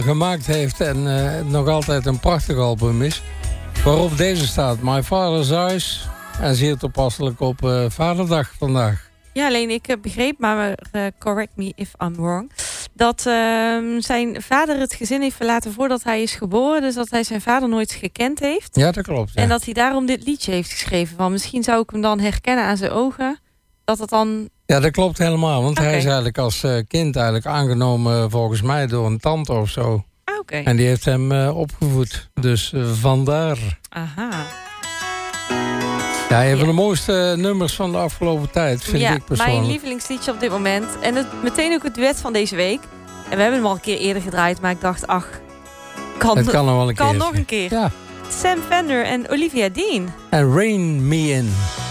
gemaakt heeft en nog altijd een prachtig album is. Waarop deze staat, My Father's Eyes. En zeer toepasselijk op Vaderdag vandaag. Ja, alleen ik heb begrepen, maar correct me if I'm wrong, dat zijn vader het gezin heeft verlaten voordat hij is geboren. Dus dat hij zijn vader nooit gekend heeft. Ja, dat klopt. Ja. En dat hij daarom dit liedje heeft geschreven. Van misschien zou ik hem dan herkennen aan zijn ogen. Dat het dan... Ja, dat klopt helemaal. Want Okay. hij is eigenlijk als kind eigenlijk aangenomen volgens mij door een tante of zo. Oké. En die heeft hem opgevoed. Dus vandaar. Aha. Ja, een van de mooiste nummers van de afgelopen tijd, vind ik persoonlijk. Mijn lievelingsliedje op dit moment. En meteen ook het duet van deze week. En we hebben hem al een keer eerder gedraaid, maar ik dacht, ach, het kan nog wel een keer. Nog een keer. Ja. Sam Fender en Olivia Dean. En Rain Me In.